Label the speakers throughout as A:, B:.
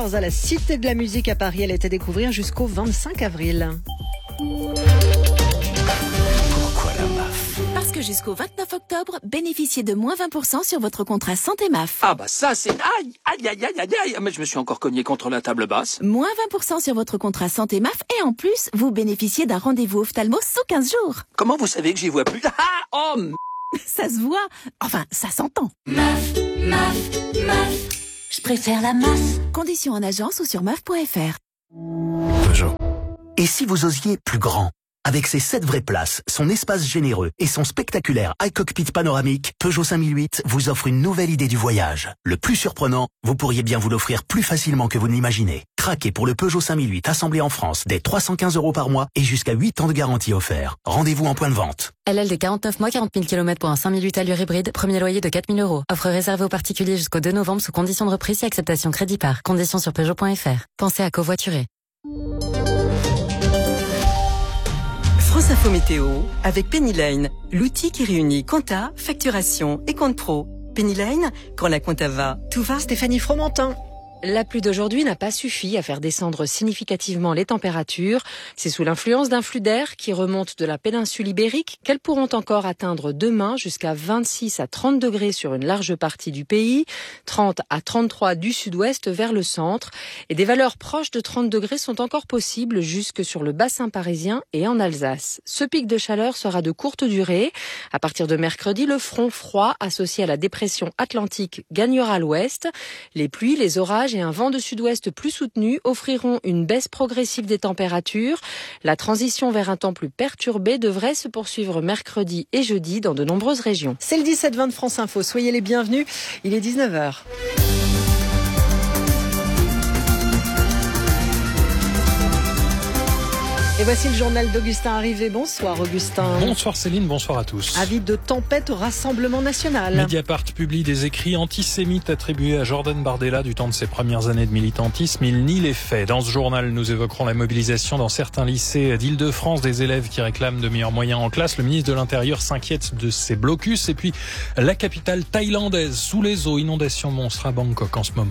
A: concerts à la Cité de la Musique à Paris. Elle est à découvrir jusqu'au 25 avril.
B: Pourquoi la MAF ?
C: Parce que jusqu'au 29 octobre, bénéficiez de moins 20% sur votre contrat santé MAF.
B: Ah bah ça c'est... Aïe, aïe, aïe, aïe, aïe, aïe. Mais je me suis encore cogné contre la table basse.
C: Moins 20% sur votre contrat santé MAF et en plus, vous bénéficiez d'un rendez-vous ophtalmo sous 15 jours.
B: Comment vous savez que j'y vois plus ? Ah, oh,
C: Ça se voit. Enfin, ça s'entend.
D: MAF, MAF, MAF. Je préfère la MAF.
C: Conditions en agence ou sur MAF.fr.
E: Peugeot. Et si vous osiez plus grand ? Avec ses 7 vraies places, son espace généreux et son spectaculaire iCockpit panoramique, Peugeot 5008 vous offre une nouvelle idée du voyage. Le plus surprenant, vous pourriez bien vous l'offrir plus facilement que vous ne l'imaginez. Craquez pour le Peugeot 5008 assemblé en France dès 315 € par mois et jusqu'à 8 ans de garantie offert. Rendez-vous en point de vente.
F: LL de 49 mois, 40 000 km pour un 5008 allure hybride, premier loyer de 4 000 €. Offre réservée aux particuliers jusqu'au 2 novembre sous condition de reprise et acceptation crédit par. Conditions sur Peugeot.fr. Pensez à covoiturer.
G: France Info Météo avec Penny Lane, l'outil qui réunit compta, facturation et compte pro. Penny Lane, quand la compta va, tout va.
A: Stéphanie Fromentin.
H: La pluie d'aujourd'hui n'a pas suffi à faire descendre significativement les températures. C'est sous l'influence d'un flux d'air qui remonte de la péninsule ibérique qu'elles pourront encore atteindre demain jusqu'à 26 à 30 degrés sur une large partie du pays, 30 à 33 du sud-ouest vers le centre. Et des valeurs proches de 30 degrés sont encore possibles jusque sur le bassin parisien et en Alsace. Ce pic de chaleur sera de courte durée. À partir de mercredi, le front froid associé à la dépression atlantique gagnera l'ouest. Les pluies, les orages et un vent de sud-ouest plus soutenu offriront une baisse progressive des températures. La transition vers un temps plus perturbé devrait se poursuivre mercredi et jeudi dans de nombreuses régions.
A: C'est le 17-20 de France Info. Soyez les bienvenus. Il est 19h. Et voici le journal d'Augustin Arrivé. Bonsoir Augustin.
I: Bonsoir Céline, bonsoir à tous.
A: Avis de tempête au Rassemblement National.
I: Mediapart publie des écrits antisémites attribués à Jordan Bardella du temps de ses premières années de militantisme. Il nie les faits. Dans ce journal, nous évoquerons la mobilisation dans certains lycées d'Île-de-France des élèves qui réclament de meilleurs moyens en classe. Le ministre de l'Intérieur s'inquiète de ces blocus. Et puis, la capitale thaïlandaise sous les eaux. Inondation monstre à Bangkok en ce moment.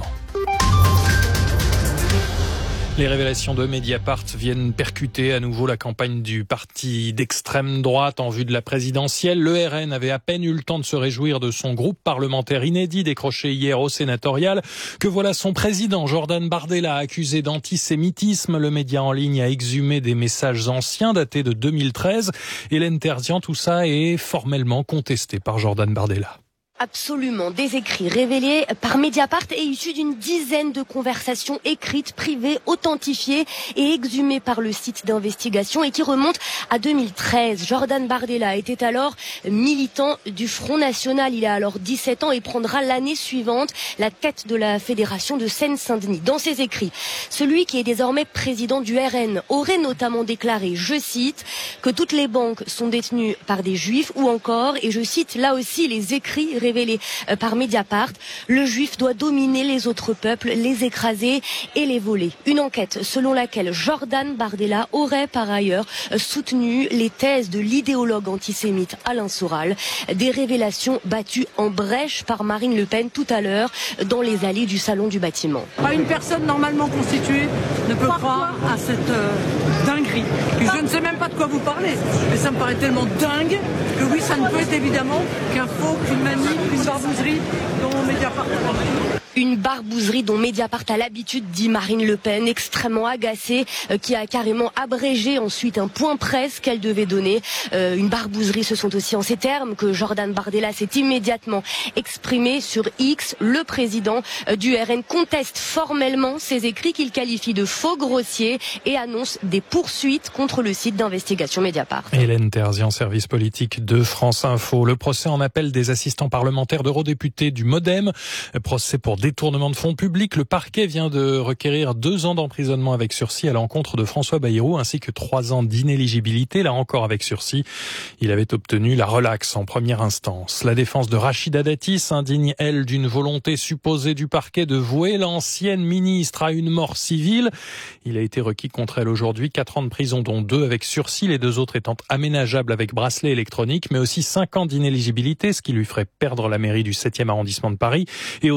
I: Les révélations de Mediapart viennent percuter à nouveau la campagne du parti d'extrême droite en vue de la présidentielle. Le RN avait à peine eu le temps de se réjouir de son groupe parlementaire inédit décroché hier au sénatorial que voilà son président Jordan Bardella accusé d'antisémitisme. Le média en ligne a exhumé des messages anciens datés de 2013. Hélène Terzian, tout ça est formellement contesté par Jordan Bardella.
J: Absolument, des écrits révélés par Mediapart et issus d'une dizaine de conversations écrites, privées, authentifiées et exhumées par le site d'investigation et qui remontent à 2013. Jordan Bardella était alors militant du Front National. Il a alors 17 ans et prendra l'année suivante la tête de la Fédération de Seine-Saint-Denis. Dans ses écrits, celui qui est désormais président du RN aurait notamment déclaré, je cite, que toutes les banques sont détenues par des juifs ou encore, et je cite là aussi les écrits révélé par Mediapart, le juif doit dominer les autres peuples, les écraser et les voler. Une enquête selon laquelle Jordan Bardella aurait par ailleurs soutenu les thèses de l'idéologue antisémite Alain Soral. Des révélations battues en brèche par Marine Le Pen tout à l'heure dans les allées du salon du bâtiment.
K: Une personne normalement constituée ne peut croire à cette dinguerie. Je ne sais même pas de quoi vous parlez, mais ça me paraît tellement dingue que oui, ça ne peut être évidemment qu'un faux, qu'une manie, une barbouzerie dont Mediapart a l'habitude.
J: Une barbouzerie dont Mediapart a l'habitude, dit Marine Le Pen, extrêmement agacée, qui a carrément abrégé ensuite un point presse qu'elle devait donner. Une barbouzerie, ce sont aussi en ces termes que Jordan Bardella s'est immédiatement exprimé sur X. Le président du RN conteste formellement ces écrits qu'il qualifie de faux grossiers et annonce des poursuites contre le site d'investigation Mediapart.
I: Hélène Terzian, service politique de France Info. Le procès en appel des assistants parlementaires d'eurodéputés du MoDem. Procès pour détournement de fonds publics. Le parquet vient de requérir 2 ans d'emprisonnement avec sursis à l'encontre de François Bayrou ainsi que 3 ans d'inéligibilité, là encore avec sursis. Il avait obtenu la relaxe en première instance. La défense de Rachida Dati s'indigne, elle, d'une volonté supposée du parquet de vouer l'ancienne ministre à une mort civile. Il a été requis contre elle aujourd'hui 4 ans de prison, dont 2 avec sursis, les 2 autres étant aménageables avec bracelet électronique, mais aussi 5 ans d'inéligibilité, ce qui lui ferait perdre la mairie du 7e arrondissement de Paris et autant d'années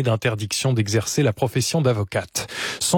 I: d'interdiction d'exercer la profession d'avocate.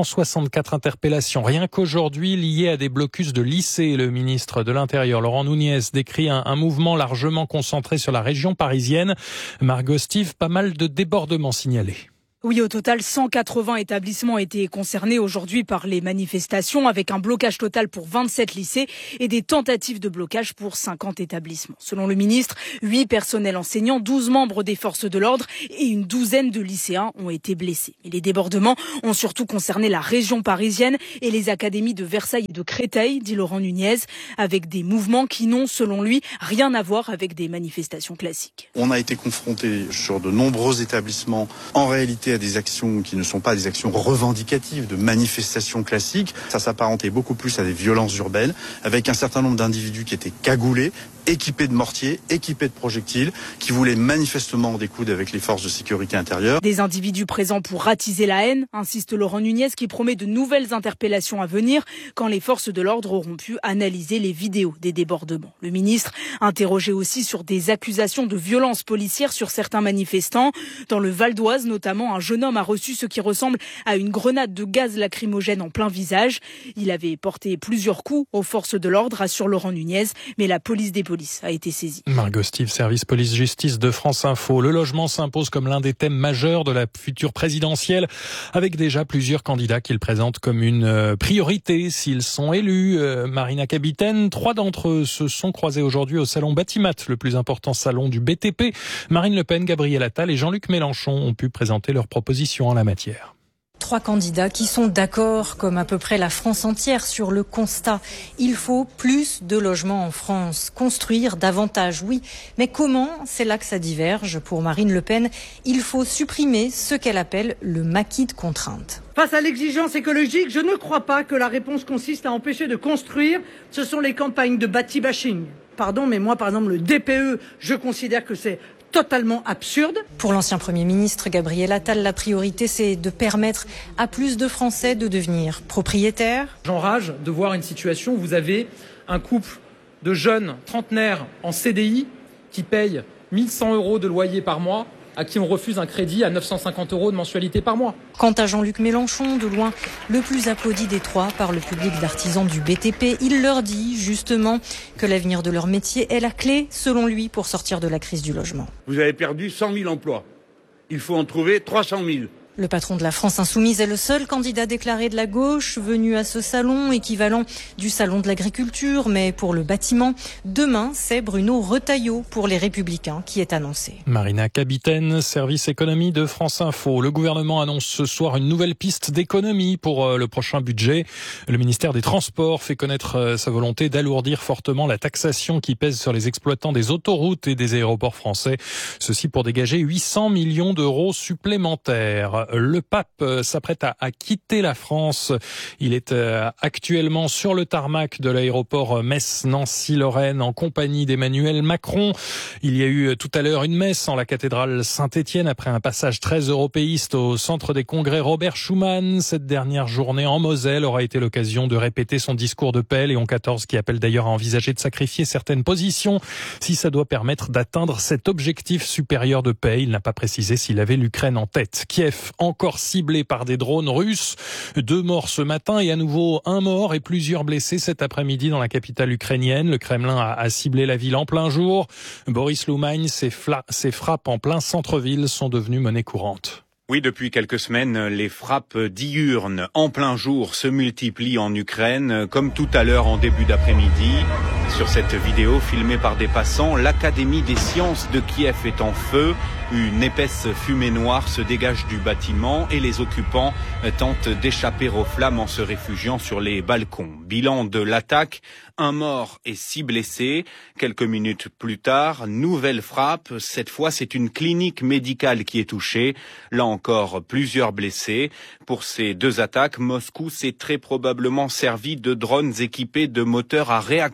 I: 164 interpellations, rien qu'aujourd'hui, liées à des blocus de lycées. Le ministre de l'Intérieur, Laurent Nunez, décrit un mouvement largement concentré sur la région parisienne. Margot Steve, pas mal de débordements signalés.
L: Oui, au total, 180 établissements étaient concernés aujourd'hui par les manifestations, avec un blocage total pour 27 lycées et des tentatives de blocage pour 50 établissements. Selon le ministre, 8 personnels enseignants, 12 membres des forces de l'ordre et une douzaine de lycéens ont été blessés. Et les débordements ont surtout concerné la région parisienne et les académies de Versailles et de Créteil, dit Laurent Nunez, avec des mouvements qui n'ont, selon lui, rien à voir avec des manifestations classiques.
M: On a été confronté sur de nombreux établissements, en réalité, à des actions qui ne sont pas des actions revendicatives, de manifestations classiques. Ça s'apparentait beaucoup plus à des violences urbaines, avec un certain nombre d'individus qui étaient cagoulés, équipés de mortiers, équipés de projectiles, qui voulaient manifestement en découdre avec les forces de sécurité intérieure.
L: Des individus présents pour attiser la haine, insiste Laurent Nunez, qui promet de nouvelles interpellations à venir quand les forces de l'ordre auront pu analyser les vidéos des débordements. Le ministre, interrogé aussi sur des accusations de violences policières sur certains manifestants. Dans le Val d'Oise, notamment, un jeune homme a reçu ce qui ressemble à une grenade de gaz lacrymogène en plein visage. Il avait porté plusieurs coups aux forces de l'ordre, assure Laurent Nunez, mais la police des polices a été saisie.
I: Margot Steve, service police-justice de France Info. Le logement s'impose comme l'un des thèmes majeurs de la future présidentielle, avec déjà plusieurs candidats qu'il présente comme une priorité s'ils sont élus. Marina Kapitaine, 3 d'entre eux se sont croisés aujourd'hui au salon Batimat, le plus important salon du BTP. Marine Le Pen, Gabriel Attal et Jean-Luc Mélenchon ont pu présenter leurs propositions en la matière.
N: 3 candidats qui sont d'accord, comme à peu près la France entière, sur le constat. Il faut plus de logements en France. Construire davantage, oui. Mais comment? C'est là que ça diverge. Pour Marine Le Pen, il faut supprimer ce qu'elle appelle le maquis de contraintes.
K: Face à l'exigence écologique, je ne crois pas que la réponse consiste à empêcher de construire. Ce sont les campagnes de bâti-bashing. Pardon, mais moi, par exemple, le DPE, je considère que c'est totalement absurde.
N: Pour l'ancien Premier ministre Gabriel Attal, la priorité, c'est de permettre à plus de Français de devenir propriétaires.
O: J'enrage de voir une situation où vous avez un couple de jeunes trentenaires en CDI qui payent 1 100 € de loyer par mois, à qui on refuse un crédit à 950 € de mensualité par mois.
N: Quant à Jean-Luc Mélenchon, de loin le plus applaudi des 3 par le public d'artisans du BTP, il leur dit justement que l'avenir de leur métier est la clé, selon lui, pour sortir de la crise du logement.
P: Vous avez perdu 100 000 emplois. Il faut en trouver 300 000.
N: Le patron de la France Insoumise est le seul candidat déclaré de la gauche venu à ce salon, équivalent du salon de l'agriculture, mais pour le bâtiment. Demain, c'est Bruno Retailleau pour les Républicains qui est annoncé.
I: Marina Kapitaine, service économie de France Info. Le gouvernement annonce ce soir une nouvelle piste d'économie pour le prochain budget. Le ministère des Transports fait connaître sa volonté d'alourdir fortement la taxation qui pèse sur les exploitants des autoroutes et des aéroports français. Ceci pour dégager 800 millions d'euros supplémentaires. Le pape s'apprête à quitter la France. Il est actuellement sur le tarmac de l'aéroport Metz-Nancy-Lorraine en compagnie d'Emmanuel Macron. Il y a eu tout à l'heure une messe en la cathédrale Saint-Étienne après un passage très européiste au centre des congrès Robert Schuman. Cette dernière journée en Moselle aura été l'occasion de répéter son discours de paix. Léon XIV qui appelle d'ailleurs à envisager de sacrifier certaines positions si ça doit permettre d'atteindre cet objectif supérieur de paix. Il n'a pas précisé s'il avait l'Ukraine en tête. Kiev encore ciblé par des drones russes. 2 morts ce matin et à nouveau 1 mort et plusieurs blessés cet après-midi dans la capitale ukrainienne. Le Kremlin a ciblé la ville en plein jour. Boris Loumagne, ces frappes en plein centre-ville sont devenues monnaie courante.
Q: Oui, depuis quelques semaines, les frappes diurnes en plein jour se multiplient en Ukraine, comme tout à l'heure en début d'après-midi. Sur cette vidéo filmée par des passants, l'Académie des sciences de Kiev est en feu. Une épaisse fumée noire se dégage du bâtiment et les occupants tentent d'échapper aux flammes en se réfugiant sur les balcons. Bilan de l'attaque, 1 mort et 6 blessés. Quelques minutes plus tard, nouvelle frappe. Cette fois, c'est une clinique médicale qui est touchée. Là encore, plusieurs blessés. Pour ces 2 attaques, Moscou s'est très probablement servi de drones équipés de moteurs à réaction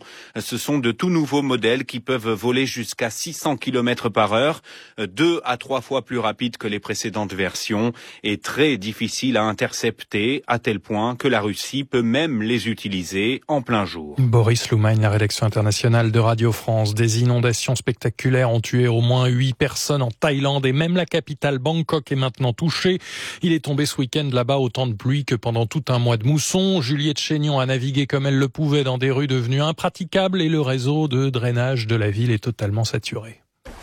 Q: Ce sont de tout nouveaux modèles qui peuvent voler jusqu'à 600 km/h, 2 à 3 fois plus rapide que les précédentes versions et très difficile à intercepter, à tel point que la Russie peut même les utiliser en plein jour.
I: Boris Loumagne, la rédaction internationale de Radio France. Des inondations spectaculaires ont tué au moins 8 personnes en Thaïlande et même la capitale Bangkok est maintenant touchée. Il est tombé ce week-end là-bas autant de pluie que pendant tout un mois de mousson. Juliette Chénion a navigué comme elle le pouvait dans des rues devenues impraticables et le réseau de drainage de la ville est totalement saturé.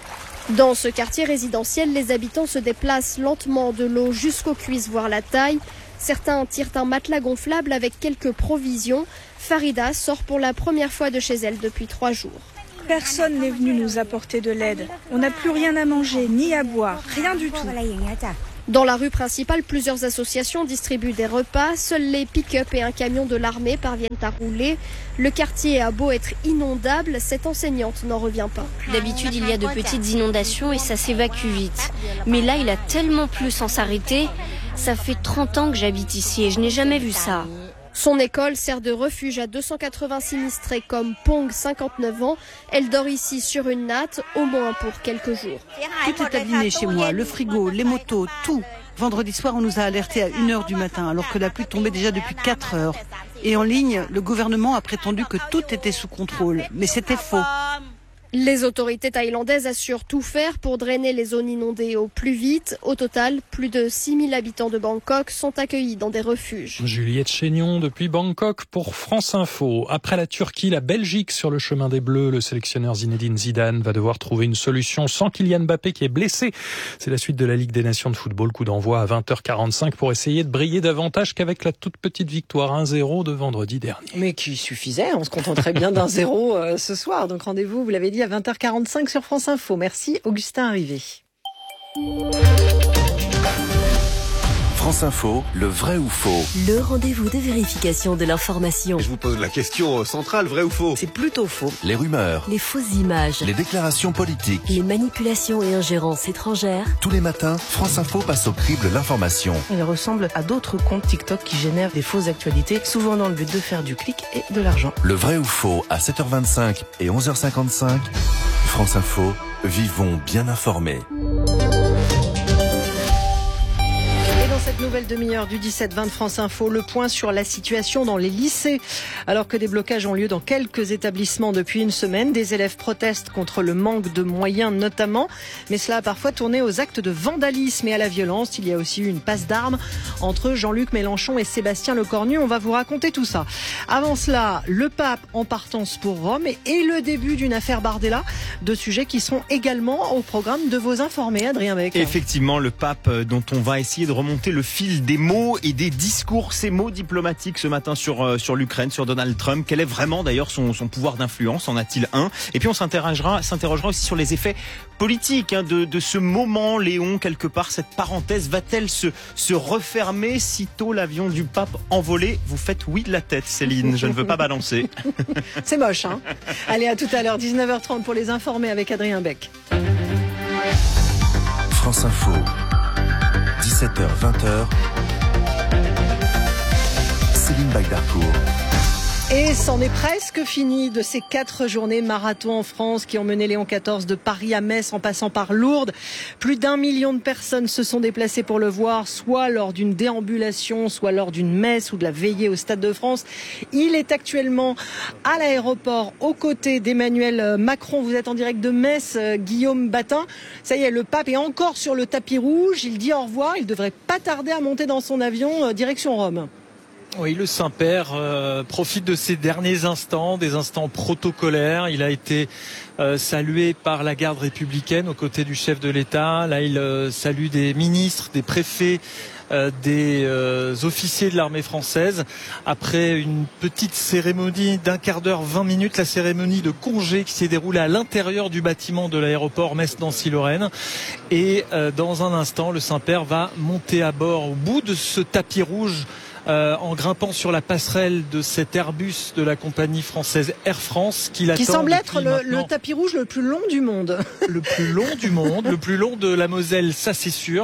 R: Dans ce quartier résidentiel, les habitants se déplacent lentement de l'eau jusqu'aux cuisses, voire la taille. Certains tirent un matelas gonflable avec quelques provisions. Farida sort pour la première fois de chez elle depuis 3 jours.
S: Personne n'est venu nous apporter de l'aide. On n'a plus rien à manger, ni à boire, rien du tout.
R: Dans la rue principale, plusieurs associations distribuent des repas. Seuls les pick-up et un camion de l'armée parviennent à rouler. Le quartier a beau être inondable, cette enseignante n'en revient pas.
J: D'habitude, il y a de petites inondations et ça s'évacue vite. Mais là, il a tellement plu sans s'arrêter. Ça fait 30 ans que j'habite ici et je n'ai jamais vu ça.
R: Son école sert de refuge à 280 sinistrés comme Pong, 59 ans. Elle dort ici sur une natte, au moins pour quelques jours.
T: Tout est abîmé chez moi, le frigo, les motos, tout. Vendredi soir, on nous a alertés à 1h du matin, alors que la pluie tombait déjà depuis 4 heures. Et en ligne, le gouvernement a prétendu que tout était sous contrôle. Mais c'était faux.
R: Les autorités thaïlandaises assurent tout faire pour drainer les zones inondées au plus vite. Au total, plus de 6000 habitants de Bangkok sont accueillis dans des refuges.
I: Juliette Chénion depuis Bangkok pour France Info. Après la Turquie, la Belgique sur le chemin des Bleus. Le sélectionneur Zinedine Zidane va devoir trouver une solution sans Kylian Mbappé qui est blessé. C'est la suite de la Ligue des Nations de football. Coup d'envoi à 20h45 pour essayer de briller davantage qu'avec la toute petite victoire 1-0 de vendredi dernier.
A: Mais qui suffisait, on se contenterait bien d'un 0 ce soir. Donc rendez-vous, vous l'avez dit, à 20h45 sur France Info. Merci Augustin Arrivé.
U: France Info, le vrai ou faux?
V: Le rendez-vous de vérification de l'information.
W: Je vous pose la question centrale, vrai ou faux?
A: C'est plutôt faux.
U: Les rumeurs,
V: les fausses images,
U: les déclarations politiques,
V: les manipulations et ingérences étrangères.
U: Tous les matins, France Info passe au crible l'information.
X: Il ressemble à d'autres comptes TikTok qui génèrent des fausses actualités, souvent dans le but de faire du clic et de l'argent.
U: Le vrai ou faux à 7h25 et 11h55. France Info, vivons bien informés.
A: Cette nouvelle demi-heure du 17-20 de France Info, le point sur la situation dans les lycées. Alors que des blocages ont lieu dans quelques établissements depuis une semaine, des élèves protestent contre le manque de moyens notamment, mais cela a parfois tourné aux actes de vandalisme et à la violence. Il y a aussi eu une passe d'armes entre Jean-Luc Mélenchon et Sébastien Lecornu. On va vous raconter tout ça. Avant cela, le pape en partance pour Rome et le début d'une affaire Bardella, deux sujets qui seront également au programme de vos informés. Adrien Beck.
Y: Effectivement, le pape dont on va essayer de remonter le fil des mots et des discours, ces mots diplomatiques ce matin sur l'Ukraine, sur Donald Trump. Quel est vraiment d'ailleurs son pouvoir d'influence? En a-t-il un? Et puis on s'interrogera aussi sur les effets politiques de ce moment. Léon, quelque part, cette parenthèse va-t-elle se refermer sitôt l'avion du pape envolé? Vous faites oui de la tête, Céline, je ne veux pas balancer.
A: C'est moche, hein? Allez, à tout à l'heure, 19h30 pour les informer avec Adrien Beck.
U: France Info, 17h, 20h, Céline Bagdarcourt.
A: Et c'en est presque fini de ces 4 journées marathon en France qui ont mené Léon XIV de Paris à Metz en passant par Lourdes. Plus d'1 million de personnes se sont déplacées pour le voir, soit lors d'une déambulation, soit lors d'une messe ou de la veillée au Stade de France. Il est actuellement à l'aéroport aux côtés d'Emmanuel Macron. Vous êtes en direct de Metz, Guillaume Batin. Ça y est, le pape est encore sur le tapis rouge. Il dit au revoir. Il devrait pas tarder à monter dans son avion direction Rome.
Z: Oui, le Saint-Père profite de ces derniers instants, des instants protocolaires. Il a été salué par la garde républicaine aux côtés du chef de l'État. Là, il salue des ministres, des préfets, des officiers de l'armée française. Après une petite cérémonie d'1 quart d'heure, 20 minutes, la cérémonie de congé qui s'est déroulée à l'intérieur du bâtiment de l'aéroport Metz-Nancy-Lorraine. Et dans un instant, le Saint-Père va monter à bord au bout de ce tapis rouge en grimpant sur la passerelle de cet Airbus de la compagnie française Air France qui
A: semble être le tapis rouge le plus long du monde.
Z: Le plus long du monde, le plus long de la Moselle, ça c'est sûr.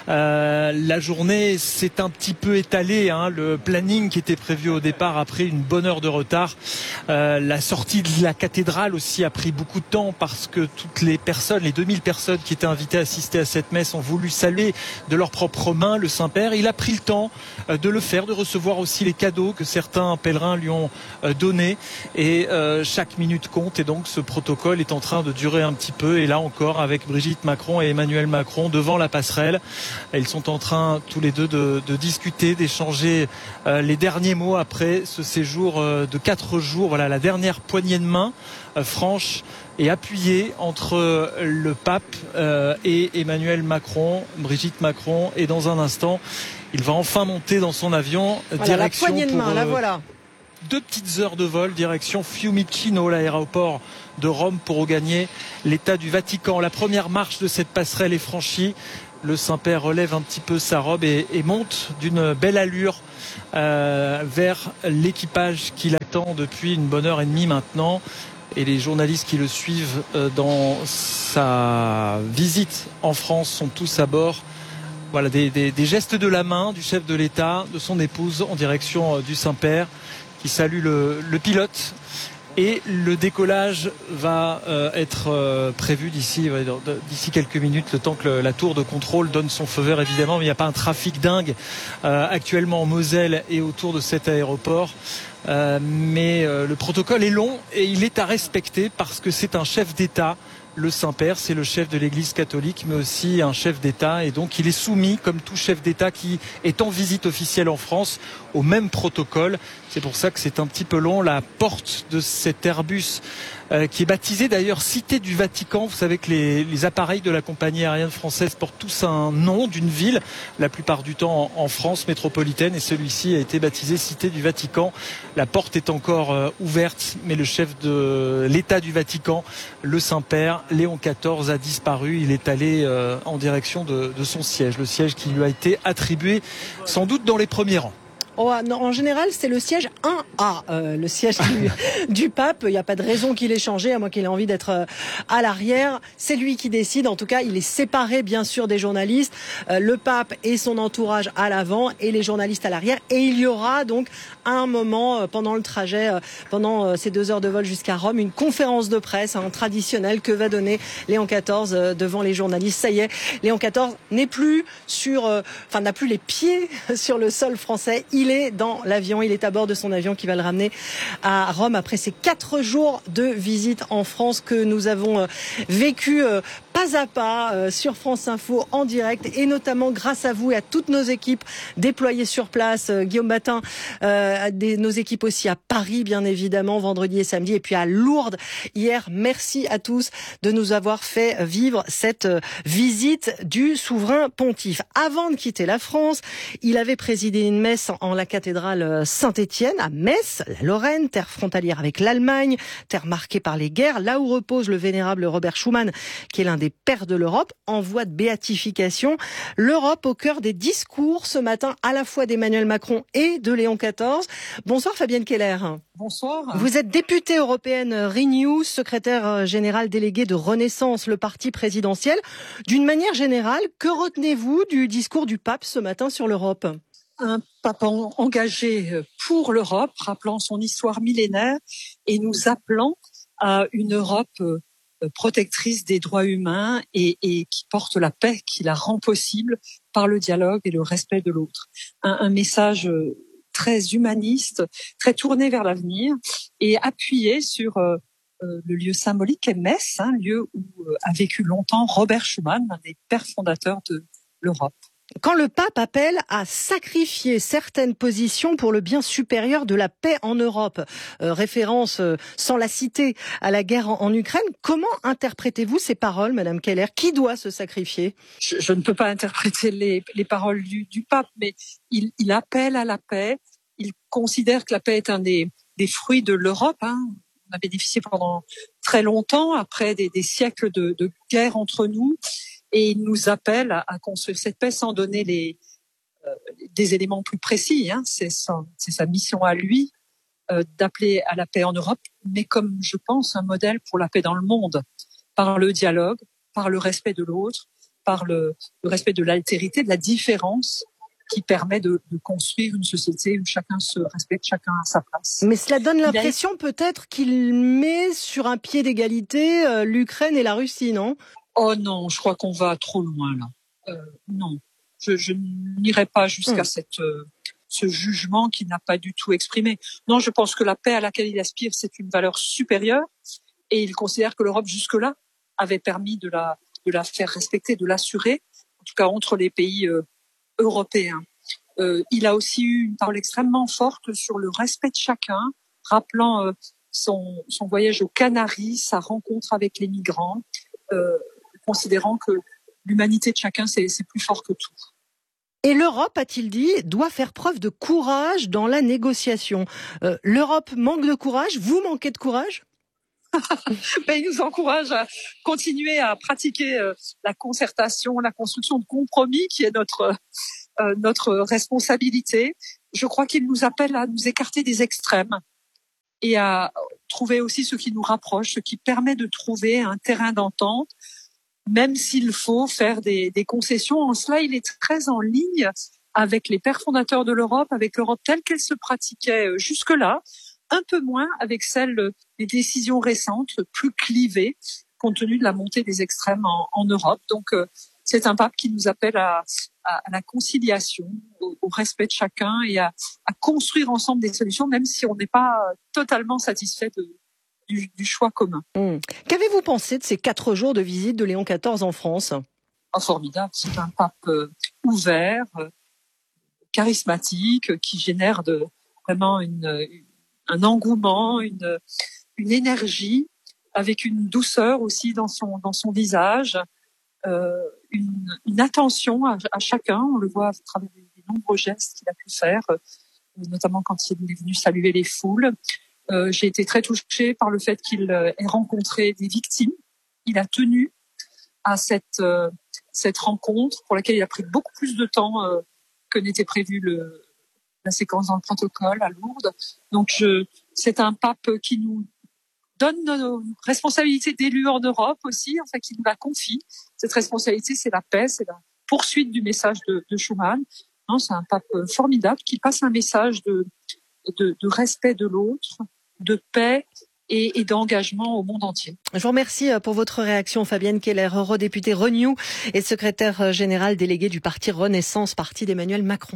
Z: La journée s'est un petit peu étalée, hein. Le planning qui était prévu au départ a pris une bonne heure de retard. La sortie de la cathédrale aussi a pris beaucoup de temps parce que toutes les personnes, les 2000 personnes qui étaient invitées à assister à cette messe ont voulu saluer de leurs propres mains le Saint-Père. Il a pris le temps de le faire, de recevoir aussi les cadeaux que certains pèlerins lui ont donnés, et chaque minute compte, et donc ce protocole est en train de durer un petit peu. Et là encore, avec Brigitte Macron et Emmanuel Macron devant la passerelle, ils sont en train tous les deux de discuter, d'échanger les derniers mots après ce séjour de 4 jours. Voilà, la dernière poignée de main franche et appuyée entre le pape et Emmanuel Macron, Brigitte Macron, et dans un instant il va enfin monter dans son avion,
A: voilà,
Z: direction
A: la poignée de main, là voilà.
Z: 2 petites heures de vol, direction Fiumicino, l'aéroport de Rome, pour regagner l'État du Vatican. La première marche de cette passerelle est franchie. Le Saint-Père relève un petit peu sa robe et monte d'une belle allure vers l'équipage qui l'attend depuis une bonne heure et demie maintenant. Et les journalistes qui le suivent dans sa visite en France sont tous à bord. Voilà, des gestes de la main du chef de l'État, de son épouse en direction du Saint-Père, qui salue le pilote. Et le décollage va être prévu d'ici quelques minutes, le temps que la tour de contrôle donne son feu vert, évidemment. Mais il n'y a pas un trafic dingue actuellement en Moselle et autour de cet aéroport. Mais le protocole est long et il est à respecter parce que c'est un chef d'État. Le Saint-Père, c'est le chef de l'Église catholique, mais aussi un chef d'État. Et donc, il est soumis, comme tout chef d'État qui est en visite officielle en France, au même protocole. C'est pour ça que c'est un petit peu long. La porte de cet Airbus, qui est baptisé d'ailleurs Cité du Vatican. Vous savez que les appareils de la compagnie aérienne française portent tous un nom d'une ville, la plupart du temps en France métropolitaine. Et celui-ci a été baptisé Cité du Vatican. La porte est encore ouverte, mais le chef de l'État du Vatican, le Saint-Père, Léon XIV, a disparu. Il est allé en direction de son siège, le siège qui lui a été attribué sans doute dans les premiers rangs.
A: Oh, non, en général, c'est le siège 1A, le siège du pape. Il n'y a pas de raison qu'il ait changé, à moins qu'il ait envie d'être à l'arrière. C'est lui qui décide. En tout cas, il est séparé, bien sûr, des journalistes. Le pape et son entourage à l'avant et les journalistes à l'arrière. Et il y aura donc à un moment, pendant le trajet, pendant ces 2 heures de vol jusqu'à Rome, une conférence de presse traditionnelle que va donner Léon XIV devant les journalistes. Ça y est, Léon XIV n'est plus n'a plus les pieds sur le sol français. Il est dans l'avion, il est à bord de son avion qui va le ramener à Rome après ces 4 jours de visite en France que nous avons vécu pas à pas sur France Info en direct, et notamment grâce à vous et à toutes nos équipes déployées sur place. Guillaume Batin, nos équipes aussi à Paris, bien évidemment, vendredi et samedi, et puis à Lourdes hier. Merci à tous de nous avoir fait vivre cette visite du souverain pontife. Avant de quitter la France, il avait présidé une messe en la cathédrale Saint-Étienne à Metz, la Lorraine, terre frontalière avec l'Allemagne, terre marquée par les guerres, là où repose le vénérable Robert Schuman, qui est l'un des pères de l'Europe, en voie de béatification. L'Europe au cœur des discours ce matin, à la fois d'Emmanuel Macron et de Léon XIV. Bonsoir Fabienne Keller.
B: Bonsoir.
A: Vous êtes députée européenne Renew, secrétaire générale déléguée de Renaissance, le parti présidentiel. D'une manière générale, que retenez-vous du discours du pape ce matin sur l'Europe ?
B: Un pape engagé pour l'Europe, rappelant son histoire millénaire et nous appelant à une Europe protectrice des droits humains et qui porte la paix, qui la rend possible par le dialogue et le respect de l'autre. Un message très humaniste, très tourné vers l'avenir et appuyé sur le lieu symbolique qu'est Metz, lieu où a vécu longtemps Robert Schuman, un des pères fondateurs de l'Europe.
A: Quand le pape appelle à sacrifier certaines positions pour le bien supérieur de la paix en Europe, référence sans la citer à la guerre en Ukraine, comment interprétez-vous ces paroles, Madame Keller ? Qui doit se sacrifier ?
B: Je ne peux pas interpréter les paroles du pape, mais il appelle à la paix. Il considère que la paix est un des fruits de l'Europe. On a bénéficié pendant très longtemps, après des siècles de guerre entre nous. Et il nous appelle à construire cette paix sans donner des éléments plus précis. C'est sa mission à lui d'appeler à la paix en Europe, mais comme je pense un modèle pour la paix dans le monde, par le dialogue, par le respect de l'autre, par le respect de l'altérité, de la différence, qui permet de construire une société où chacun se respecte, chacun à sa place.
A: Mais cela donne l'impression peut-être qu'il met sur un pied d'égalité l'Ukraine et la Russie, non ?
B: Oh non, je crois qu'on va trop loin là. Non, je n'irai pas jusqu'à ce jugement qu'il n'a pas du tout exprimé. Non, je pense que la paix à laquelle il aspire, c'est une valeur supérieure, et il considère que l'Europe jusque-là avait permis de la faire respecter, de l'assurer, en tout cas entre les pays européens. Il a aussi eu une parole extrêmement forte sur le respect de chacun, rappelant son voyage aux Canaries, sa rencontre avec les migrants, considérant que l'humanité de chacun, c'est plus fort que tout.
A: Et l'Europe, a-t-il dit, doit faire preuve de courage dans la négociation. L'Europe manque de courage, vous manquez de courage ?
B: Il nous encourage à continuer à pratiquer la concertation, la construction de compromis qui est notre responsabilité. Je crois qu'il nous appelle à nous écarter des extrêmes et à trouver aussi ce qui nous rapproche, ce qui permet de trouver un terrain d'entente, même s'il faut faire des concessions. En cela, il est très en ligne avec les pères fondateurs de l'Europe, avec l'Europe telle qu'elle se pratiquait jusque-là, un peu moins avec celle des décisions récentes, plus clivées, compte tenu de la montée des extrêmes en Europe. Donc, c'est un pape qui nous appelle à la conciliation, au respect de chacun et à construire ensemble des solutions, même si on n'est pas totalement satisfait du choix commun.
A: Qu'avez-vous pensé de ces 4 jours de visite de Léon XIV en France ?
B: Formidable, c'est un pape ouvert, charismatique, qui génère vraiment un engouement, une énergie, avec une douceur aussi dans son visage, une attention à chacun. On le voit à travers les nombreux gestes qu'il a pu faire, notamment quand il est venu saluer les foules. J'ai été très touchée par le fait qu'il ait rencontré des victimes. Il a tenu à cette rencontre pour laquelle il a pris beaucoup plus de temps que n'était prévu la séquence dans le protocole à Lourdes. Donc c'est un pape qui nous donne nos responsabilités d'élus en Europe aussi, enfin qui nous la confie. Cette responsabilité, c'est la paix, c'est la poursuite du message de Schuman. Non, c'est un pape formidable qui passe un message de respect de l'autre, de paix et d'engagement au monde entier.
A: Je vous remercie pour votre réaction, Fabienne Keller, eurodéputée Renew et secrétaire générale déléguée du parti Renaissance, parti d'Emmanuel Macron.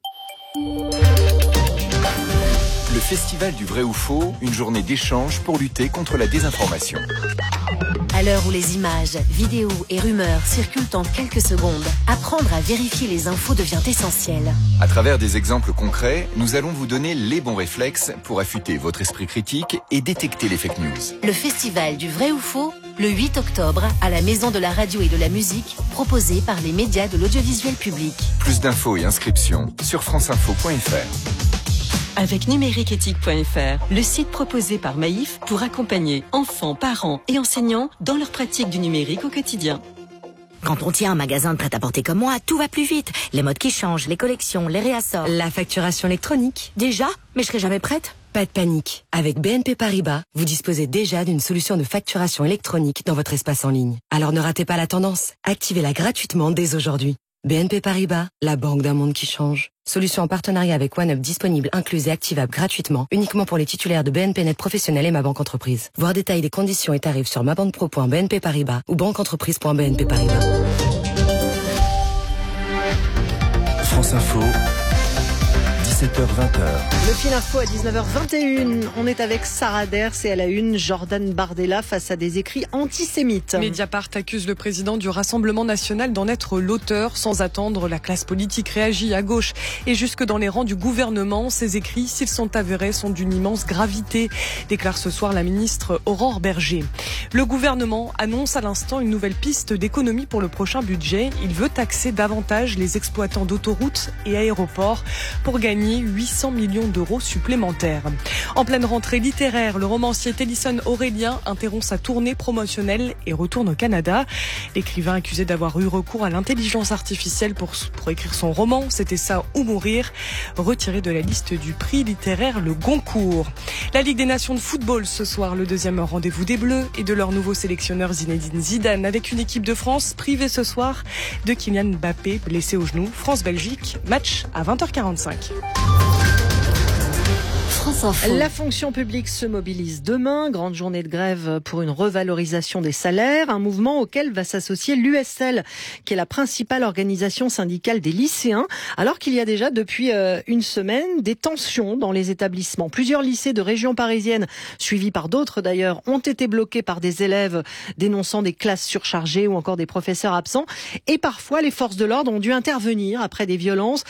U: Le Festival du vrai ou faux, une journée d'échange pour lutter contre la désinformation.
V: À l'heure où les images, vidéos et rumeurs circulent en quelques secondes, apprendre à vérifier les infos devient essentiel.
U: À travers des exemples concrets, nous allons vous donner les bons réflexes pour affûter votre esprit critique et détecter les fake news.
V: Le Festival du vrai ou faux, le 8 octobre, à la Maison de la Radio et de la Musique, proposé par les médias de l'audiovisuel public.
U: Plus d'infos et inscriptions sur franceinfo.fr.
C: Avec numériqueéthique.fr, le site proposé par Maïf pour accompagner enfants, parents et enseignants dans leur pratique du numérique au quotidien.
D: Quand on tient un magasin de prêt-à-porter comme moi, tout va plus vite. Les modes qui changent, les collections, les réassorts.
C: La facturation électronique.
D: Déjà ? Mais je serai jamais prête ?
C: Pas de panique. Avec BNP Paribas, vous disposez déjà d'une solution de facturation électronique dans votre espace en ligne. Alors ne ratez pas la tendance. Activez-la gratuitement dès aujourd'hui. BNP Paribas, la banque d'un monde qui change. Solution en partenariat avec OneUp disponible, incluse et activable gratuitement, uniquement pour les titulaires de BNP Net Professionnel et Ma Banque Entreprise. Voir détail des conditions et tarifs sur mabanquepro.bnp Paribas ou banqueentreprise.bnp Paribas.
U: France Info, 17h-20h.
A: Le fil info à 19h21. On est avec Sarah Ders et à la une, Jordan Bardella face à des écrits antisémites.
E: Mediapart accuse le président du Rassemblement national d'en être l'auteur. Sans attendre, la classe politique réagit à gauche et jusque dans les rangs du gouvernement. Ces écrits, s'ils sont avérés, sont d'une immense gravité, déclare ce soir la ministre Aurore Berger. Le gouvernement annonce à l'instant une nouvelle piste d'économie pour le prochain budget. Il veut taxer davantage les exploitants d'autoroutes et aéroports pour gagner signé 800 millions d'euros supplémentaires. En pleine rentrée littéraire, le romancier Tennyson Aurélien interrompt sa tournée promotionnelle et retourne au Canada. L'écrivain accusé d'avoir eu recours à l'intelligence artificielle pour écrire son roman, C'était ça ou mourir, retiré de la liste du prix littéraire Le Goncourt. La Ligue des Nations de football ce soir, le deuxième rendez-vous des Bleus et de leur nouveau sélectionneur Zinedine Zidane avec une équipe de France privée ce soir de Kylian Mbappé blessé au genou. France-Belgique, match à 20h45.
A: La fonction publique se mobilise demain, grande journée de grève pour une revalorisation des salaires, un mouvement auquel va s'associer l'USL, qui est la principale organisation syndicale des lycéens, alors qu'il y a déjà depuis une semaine des tensions dans les établissements. Plusieurs lycées de région parisienne, suivis par d'autres d'ailleurs, ont été bloqués par des élèves dénonçant des classes surchargées ou encore des professeurs absents. Et parfois, les forces de l'ordre ont dû intervenir après des violences.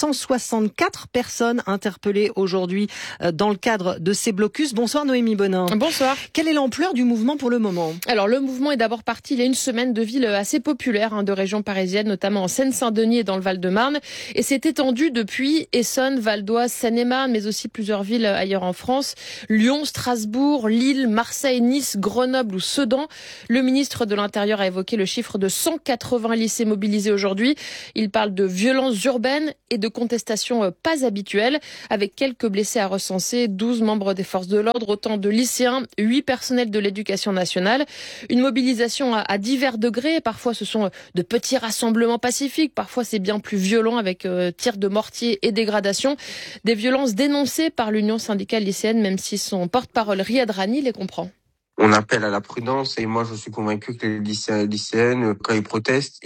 A: 164 personnes interpellées aujourd'hui dans le cadre de ces blocus. Bonsoir Noémie Bonin.
F: Bonsoir.
A: Quelle est l'ampleur du mouvement pour le moment ?
F: Alors le mouvement est d'abord parti il y a une semaine de villes assez populaires de régions parisiennes, notamment en Seine-Saint-Denis et dans le Val-de-Marne. Et s'est étendu depuis Essonne, Val-d'Oise, Seine-et-Marne, mais aussi plusieurs villes ailleurs en France. Lyon, Strasbourg, Lille, Marseille, Nice, Grenoble ou Sedan. Le ministre de l'Intérieur a évoqué le chiffre de 180 lycées mobilisés aujourd'hui. Il parle de violences urbaines et de contestations pas habituelles, avec quelques blessés à recenser, 12 membres des forces de l'ordre, autant de lycéens, 8 personnels de l'éducation nationale. Une mobilisation à divers degrés. Parfois, ce sont de petits rassemblements pacifiques. Parfois, c'est bien plus violent avec tirs de mortier et dégradations. Des violences dénoncées par l'Union syndicale lycéenne, même si son porte-parole Riyad Rani les comprend.
G: On appelle à la prudence et moi, je suis convaincu que les lycéens et lycéennes, quand ils protestent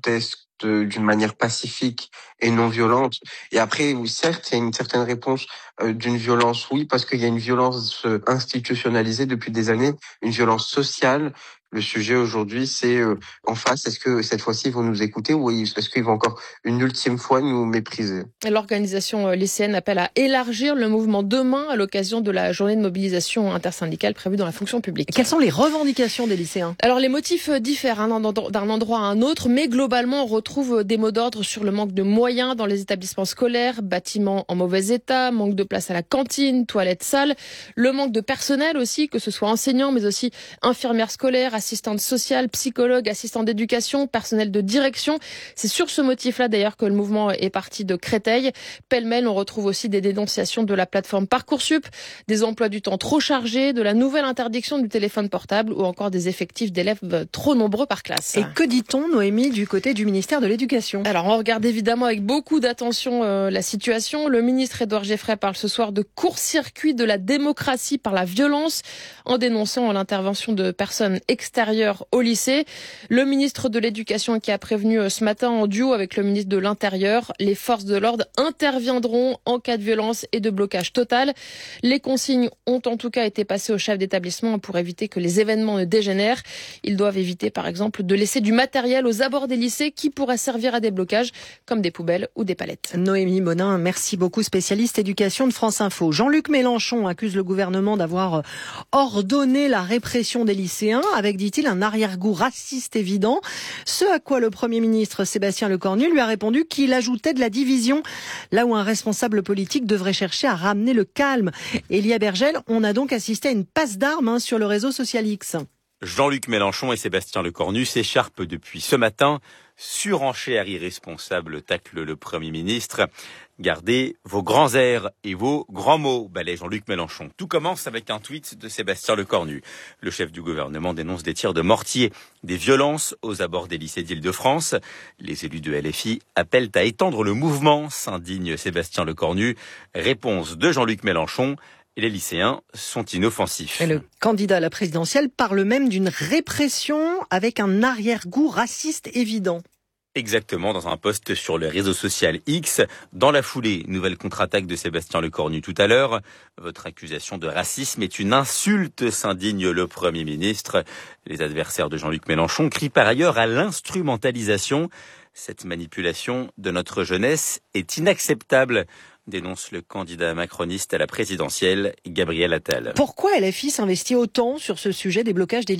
G: d'une manière pacifique et non violente. Et après, oui, certes, il y a une certaine réponse d'une violence, oui, parce qu'il y a une violence institutionnalisée depuis des années, une violence sociale. Le sujet aujourd'hui, c'est en face, est-ce que cette fois-ci ils vont nous écouter ou est-ce qu'ils vont encore une ultime fois nous mépriser ?
F: L'organisation lycéenne appelle à élargir le mouvement demain à l'occasion de la journée de mobilisation intersyndicale prévue dans la fonction publique.
A: Quelles sont les revendications des lycéens ?
F: Alors les motifs diffèrent d'un endroit à un autre, mais globalement on retrouve des mots d'ordre sur le manque de moyens dans les établissements scolaires, bâtiments en mauvais état, manque de place à la cantine, toilettes sales, le manque de personnel aussi, que ce soit enseignants mais aussi infirmières scolaires, assistante sociale, psychologue, assistant d'éducation, personnel de direction. C'est sur ce motif-là d'ailleurs que le mouvement est parti de Créteil. Pêle-mêle, on retrouve aussi des dénonciations de la plateforme Parcoursup, des emplois du temps trop chargés, de la nouvelle interdiction du téléphone portable ou encore des effectifs d'élèves trop nombreux par classe.
A: Et que dit-on, Noémie, du côté du ministère de l'Éducation ?
F: Alors on regarde évidemment avec beaucoup d'attention la situation. Le ministre Édouard Geoffrey parle ce soir de court-circuit de la démocratie par la violence en dénonçant l'intervention de personnes extérieures au lycée. Le ministre de l'Éducation qui a prévenu ce matin en duo avec le ministre de l'Intérieur, les forces de l'ordre interviendront en cas de violence et de blocage total. Les consignes ont en tout cas été passées aux chefs d'établissement pour éviter que les événements ne dégénèrent. Ils doivent éviter par exemple de laisser du matériel aux abords des lycées qui pourrait servir à des blocages comme des poubelles ou des palettes.
A: Noémie Bonin, merci beaucoup, spécialiste éducation de France Info. Jean-Luc Mélenchon accuse le gouvernement d'avoir ordonné la répression des lycéens avec, dit-il, un arrière-goût raciste évident. Ce à quoi le Premier ministre Sébastien Lecornu lui a répondu qu'il ajoutait de la division, là où un responsable politique devrait chercher à ramener le calme. Elia Bergel, on a donc assisté à une passe d'armes sur le réseau social X.
H: Jean-Luc Mélenchon et Sébastien Lecornu s'écharpent depuis ce matin. Surenchère irresponsable, tacle le Premier ministre. Gardez vos grands airs et vos grands mots, balaie Jean-Luc Mélenchon. Tout commence avec un tweet de Sébastien Lecornu. Le chef du gouvernement dénonce des tirs de mortier, des violences aux abords des lycées d'Île-de-France. Les élus de LFI appellent à étendre le mouvement, s'indigne Sébastien Lecornu. Réponse de Jean-Luc Mélenchon. Et les lycéens sont inoffensifs.
A: Et le candidat à la présidentielle parle même d'une répression avec un arrière-goût raciste évident.
H: Exactement, dans un post sur le réseau social X. Dans la foulée, nouvelle contre-attaque de Sébastien Lecornu tout à l'heure. Votre accusation de racisme est une insulte, s'indigne le Premier ministre. Les adversaires de Jean-Luc Mélenchon crient par ailleurs à l'instrumentalisation. Cette manipulation de notre jeunesse est inacceptable, dénonce le candidat macroniste à la présidentielle, Gabriel Attal.
A: Pourquoi LFI s'investit autant sur ce sujet des blocages des lycées ?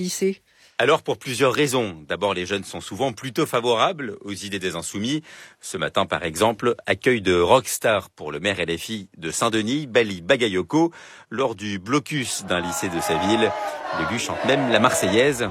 H: Alors pour plusieurs raisons. D'abord, les jeunes sont souvent plutôt favorables aux idées des insoumis. Ce matin, par exemple, accueil de rockstar pour le maire LFI de Saint-Denis, Bali Bagayoko, lors du blocus d'un lycée de sa ville. L'élu chante même la Marseillaise.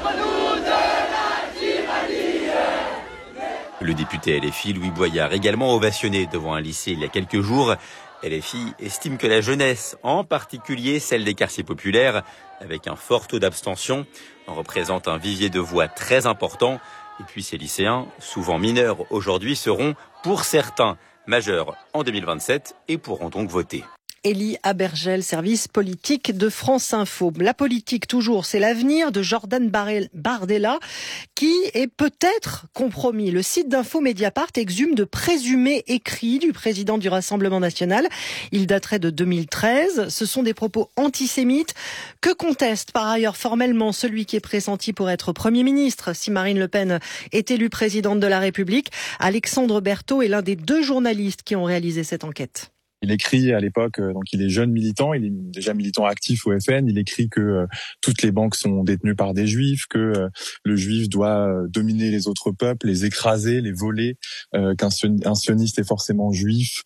H: Le député LFI, Louis Boyard, également ovationné devant un lycée il y a quelques jours. LFI estime que la jeunesse, en particulier celle des quartiers populaires, avec un fort taux d'abstention, représente un vivier de voix très important. Et puis ces lycéens, souvent mineurs aujourd'hui, seront pour certains majeurs en 2027 et pourront donc voter.
A: Élie Abergel, service politique de France Info. La politique, toujours, c'est l'avenir de Jordan Bardella, qui est peut-être compromis. Le site d'info Mediapart exhume de présumés écrits du président du Rassemblement national. Il daterait de 2013. Ce sont des propos antisémites que conteste par ailleurs formellement celui qui est pressenti pour être Premier ministre si Marine Le Pen est élue présidente de la République. Alexandre Berthaud est l'un des 2 journalistes qui ont réalisé cette enquête.
K: Il écrit à l'époque, donc il est jeune militant, il est déjà militant actif au FN, il écrit que toutes les banques sont détenues par des juifs, que le juif doit dominer les autres peuples, les écraser, les voler, qu'un sioniste est forcément juif.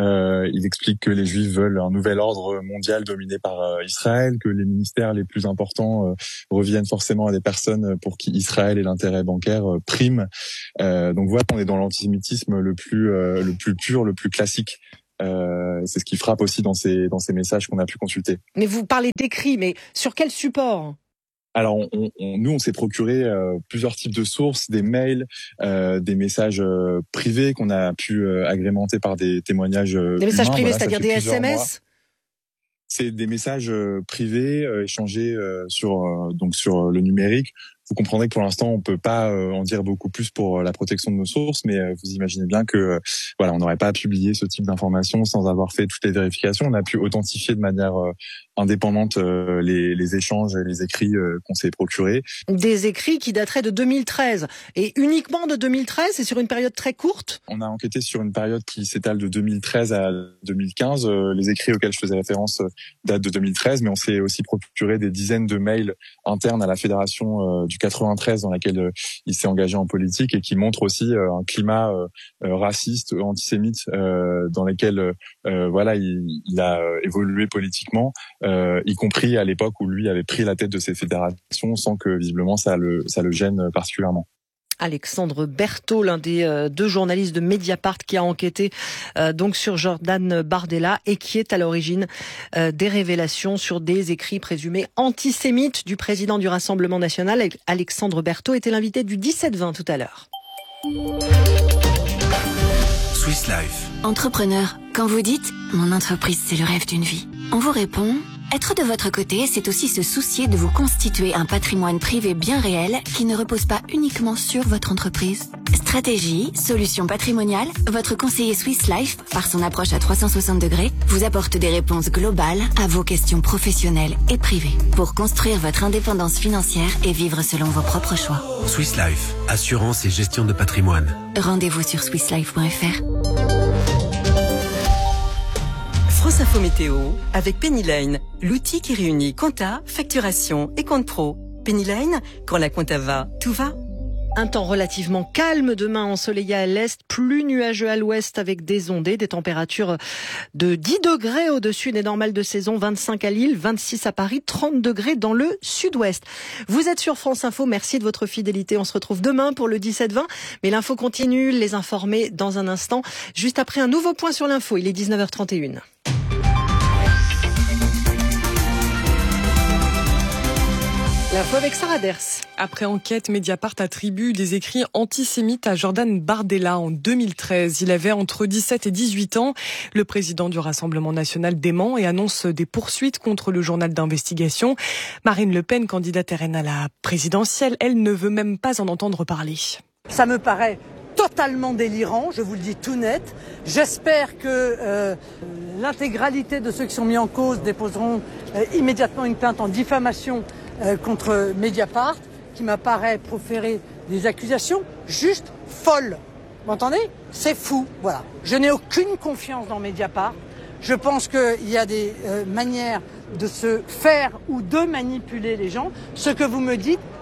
K: Il explique que les juifs veulent un nouvel ordre mondial dominé par Israël, que les ministères les plus importants reviennent forcément à des personnes pour qui Israël et l'intérêt bancaire priment. Donc voilà, on est dans l'antisémitisme le plus pur, le plus classique. C'est ce qui frappe aussi dans ces messages qu'on a pu consulter.
A: Mais vous parlez d'écrits, mais sur quel support ?
K: Alors, nous, on s'est procuré plusieurs types de sources, des mails, des messages privés qu'on a pu agrémenter par des témoignages
A: Des messages privés, c'est-à-dire des SMS ?
K: C'est des messages privés échangés sur le numérique. Vous comprendrez que pour l'instant, on peut pas en dire beaucoup plus pour la protection de nos sources, mais vous imaginez bien que on n'aurait pas publié ce type d'informations sans avoir fait toutes les vérifications. On a pu authentifier de manière indépendante les échanges et les écrits qu'on s'est procurés. Des écrits qui dateraient de 2013 et uniquement de 2013, c'est sur une période très courte. On a enquêté sur une période qui s'étale de 2013 à 2015. Les écrits auxquels je faisais référence datent de 2013, mais on s'est aussi procuré des dizaines de mails internes à la fédération du 93 dans laquelle il s'est engagé en politique et qui montre aussi un climat raciste, antisémite dans lequel il a évolué politiquement, y compris à l'époque où lui avait pris la tête de ces fédérations sans que visiblement ça le gêne particulièrement.
A: Alexandre Berthaud, l'un des 2 journalistes de Mediapart qui a enquêté donc sur Jordan Bardella et qui est à l'origine des révélations sur des écrits présumés antisémites du président du Rassemblement national. Alexandre Berthaud était l'invité du 17-20 tout à l'heure.
V: Swiss Life. Entrepreneur, quand vous dites « mon entreprise, c'est le rêve d'une vie », on vous répond « être de votre côté, c'est aussi se soucier de vous constituer un patrimoine privé bien réel qui ne repose pas uniquement sur votre entreprise. Stratégie, solutions patrimoniales, votre conseiller Swiss Life, par son approche à 360 degrés, vous apporte des réponses globales à vos questions professionnelles et privées pour construire votre indépendance financière et vivre selon vos propres choix.
U: Swiss Life, assurance et gestion de patrimoine.
V: Rendez-vous sur swisslife.fr.
L: France Info Météo avec Pennyline, l'outil qui réunit compta, facturation et compte pro. Pennyline, quand la compta va, tout va.
A: Un temps relativement calme demain, ensoleillé à l'est, plus nuageux à l'ouest avec des ondées, des températures de 10 degrés au-dessus des normales de saison, 25 à Lille, 26 à Paris, 30 degrés dans le sud-ouest. Vous êtes sur France Info, merci de votre fidélité. On se retrouve demain pour le 17-20, mais l'info continue, les informer dans un instant, juste après un nouveau point sur l'info. Il est 19h31. L'info avec Sarah Ders.
E: Après enquête, Mediapart attribue des écrits antisémites à Jordan Bardella en 2013. Il avait entre 17 et 18 ans. Le président du Rassemblement national dément et annonce des poursuites contre le journal d'investigation. Marine Le Pen, candidate RN à la présidentielle, elle ne veut même pas en entendre parler.
M: Ça me paraît totalement délirant, je vous le dis tout net. J'espère que l'intégralité de ceux qui sont mis en cause déposeront immédiatement une plainte en diffamation contre Mediapart, qui m'apparaît proférer des accusations juste folles. Vous m'entendez ? C'est fou, voilà. Je n'ai aucune confiance dans Mediapart. Je pense qu'il y a des manières de se faire ou de manipuler les gens. Ce que vous me dites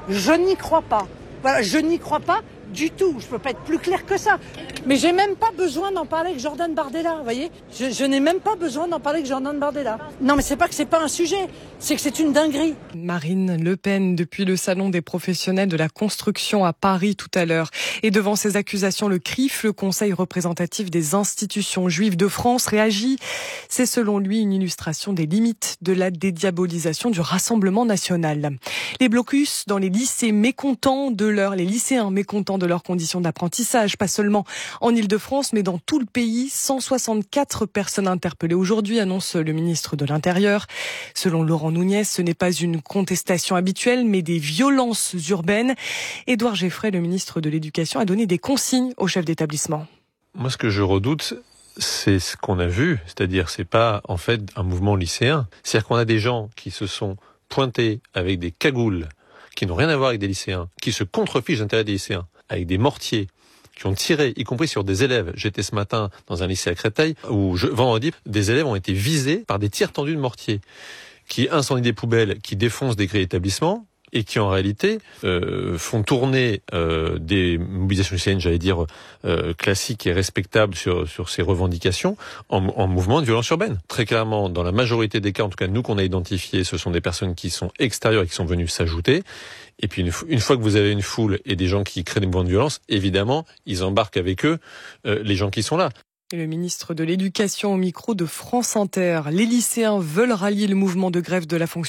M: Je n'y crois pas. Voilà, je n'y crois pas du tout. Je peux pas être plus clair que ça. Mais j'ai même pas besoin d'en parler avec Jordan Bardella, vous voyez. Je n'ai même pas besoin d'en parler avec Jordan Bardella. Non, mais c'est pas que c'est pas un sujet, c'est que c'est une dinguerie.
E: Marine Le Pen, depuis le salon des professionnels de la construction à Paris tout à l'heure. Et devant ces accusations, le CRIF, le Conseil représentatif des institutions juives de France, réagit. C'est selon lui une illustration des limites de la dédiabolisation du Rassemblement national. Les blocus dans les lycées les lycéens mécontents de leurs conditions d'apprentissage, pas seulement en Ile-de-France, mais dans tout le pays. 164 personnes interpellées aujourd'hui, annonce le ministre de l'Intérieur. Selon Laurent Nunez, ce n'est pas une contestation habituelle, mais des violences urbaines. Édouard Geffray, le ministre de l'Éducation, a donné des consignes aux chefs d'établissement.
J: Moi, ce que je redoute, c'est ce qu'on a vu. C'est-à-dire, c'est pas, en fait, un mouvement lycéen. C'est-à-dire qu'on a des gens qui se sont pointés avec des cagoules, qui n'ont rien à voir avec des lycéens, qui se contrefichent d'intérêt des lycéens, avec des mortiers, qui ont tiré, y compris sur des élèves. J'étais ce matin dans un lycée à Créteil, où vendredi, des élèves ont été visés par des tirs tendus de mortiers, qui incendient des poubelles, qui défoncent des grilles d'établissement, et qui en réalité font tourner des mobilisations lycéennes, j'allais dire, classiques et respectables sur ces revendications, en mouvement de violence urbaine. Très clairement, dans la majorité des cas, en tout cas nous qu'on a identifiés, ce sont des personnes qui sont extérieures et qui sont venues s'ajouter. Et puis une fois que vous avez une foule et des gens qui créent des mouvements de violence, évidemment, ils embarquent avec eux les gens qui sont là.
E: Et le ministre de l'Éducation au micro de France Inter. Les lycéens veulent rallier le mouvement de grève de la fonction